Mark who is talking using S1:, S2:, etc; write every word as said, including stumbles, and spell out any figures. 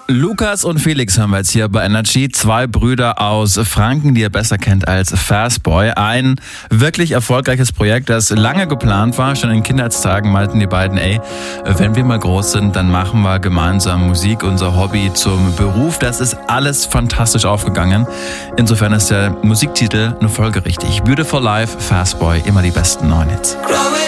S1: Lukas und Felix haben wir jetzt hier bei Energy. Zwei Brüder aus Franken, die ihr besser kennt als Fastboy. Ein wirklich erfolgreiches Projekt, das lange geplant war. Schon in Kindheitstagen meinten die beiden, ey, wenn wir mal groß sind, dann machen wir gemeinsam Musik, unser Hobby zum Beruf. Das ist alles fantastisch aufgegangen. Insofern ist der Musiktitel eine Folge richtig. Beautiful Life, Fastboy, immer die besten neuen Hits.